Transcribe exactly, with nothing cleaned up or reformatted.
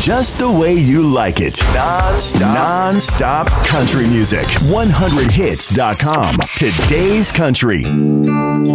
just the way you like it. Non-stop, non-stop country music. one hundred hits dot com. Today's country.